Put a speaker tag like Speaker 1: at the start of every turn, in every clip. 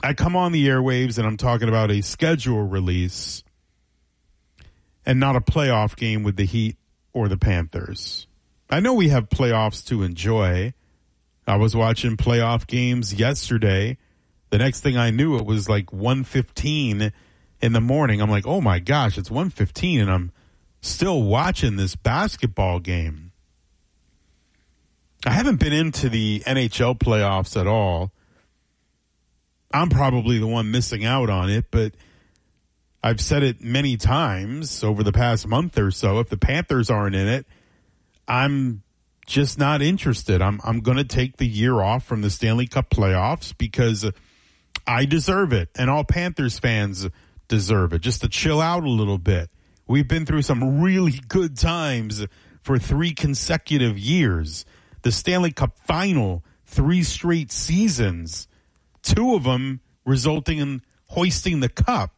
Speaker 1: I come on the airwaves and I'm talking about a schedule release and not a playoff game with the Heat or the Panthers. I know we have playoffs to enjoy. I was watching playoff games yesterday. The next thing I knew, it was like 1:15 in the morning. I'm like, oh my gosh, it's 1:15 and I'm still watching this basketball game. I haven't been into the NHL playoffs at all. I'm probably the one missing out on it, but I've said it many times over the past month or so. If the Panthers aren't in it, I'm just not interested. I'm going to take the year off from the Stanley Cup playoffs because I deserve it, and all Panthers fans deserve it, just to chill out a little bit. We've been through some really good times for 3 consecutive years. The Stanley Cup final, 3 straight seasons, 2 of them resulting in hoisting the cup.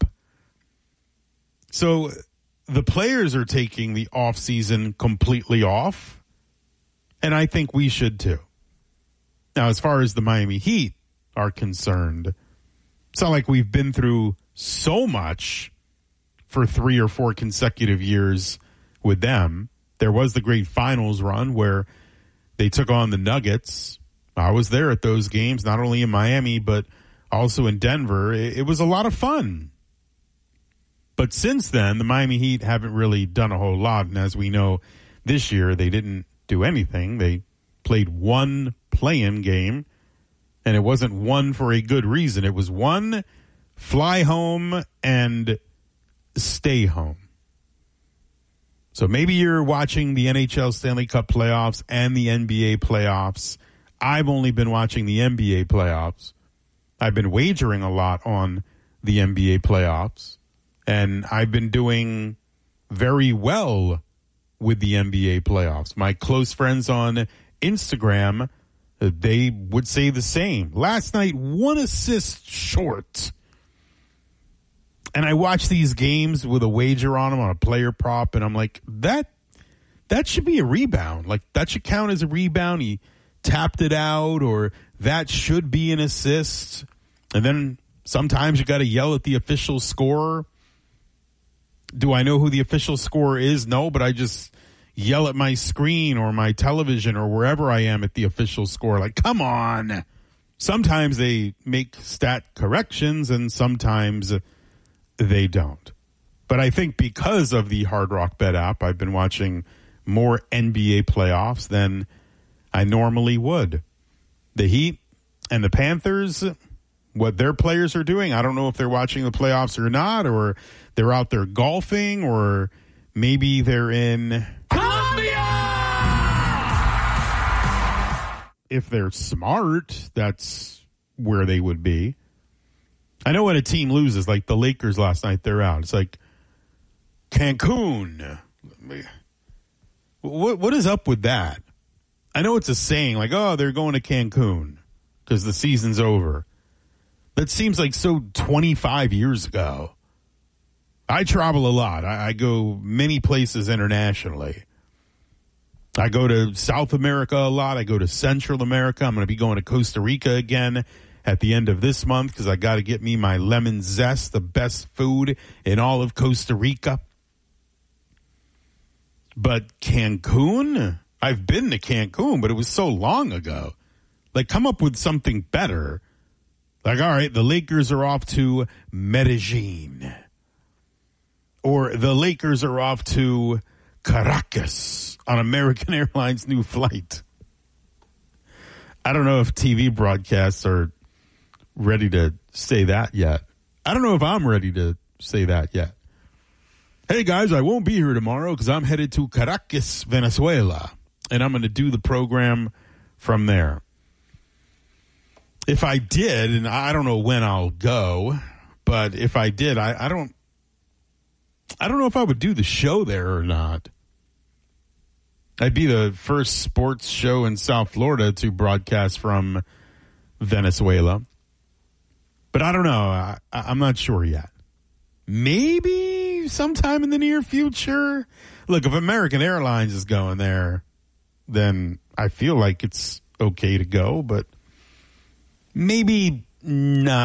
Speaker 1: So the players are taking the offseason completely off, and I think we should too. Now, as far as the Miami Heat are concerned, it's not like we've been through so much for 3 or 4 consecutive years with them. There was the great finals run where they took on the Nuggets. I was there at those games, not only in Miami, but also in Denver. It was a lot of fun. But since then, the Miami Heat haven't really done a whole lot. And as we know, this year they didn't do anything. They played 1 play-in game, and it wasn't one for a good reason. It was 1 fly home and stay home. So maybe you're watching the NHL Stanley Cup playoffs and the NBA playoffs. I've only been watching the NBA playoffs. I've been wagering a lot on the NBA playoffs, and I've been doing very well with the NBA playoffs. My close friends on Instagram, they would say the same. Last night, 1 assist short. And I watch these games with a wager on them on a player prop, and I'm like, that should be a rebound. Like, that should count as a rebound. He tapped it out, or that should be an assist. And then sometimes you got to yell at the official scorer. Do I know who the official scorer is? No, but I just yell at my screen or my television or wherever I am at the official score. Like, come on. Sometimes they make stat corrections and sometimes they don't. But I think because of the Hard Rock Bet app, I've been watching more NBA playoffs than I normally would. The Heat and the Panthers, what their players are doing, I don't know if they're watching the playoffs or not, or they're out there golfing, or maybe they're in Colombia! If they're smart, that's where they would be. I know when a team loses, like the Lakers last night, they're out. It's like Cancun. What is up with that? I know it's a saying, like, oh, they're going to Cancun because the season's over. That seems like so 25 years ago. I travel a lot. I go many places internationally. I go to South America a lot. I go to Central America. I'm going to be going to Costa Rica again at the end of this month because I got to get me my lemon zest, the best food in all of Costa Rica. But Cancun? I've been to Cancun, but it was so long ago. Like, come up with something better. Like, all right, the Lakers are off to Medellin. Or the Lakers are off to Caracas on American Airlines' new flight. I don't know if TV broadcasts are ready to say that yet. I don't know if I'm ready to say that yet. Hey, guys, I won't be here tomorrow because I'm headed to Caracas, Venezuela, and I'm going to do the program from there. If I did, and I don't know when I'll go, but if I did, I don't know if I would do the show there or not. I'd be the first sports show in South Florida to broadcast from Venezuela. But I don't know. I'm not sure yet. Maybe sometime in the near future. Look, if American Airlines is going there, then I feel like it's okay to go, but maybe not.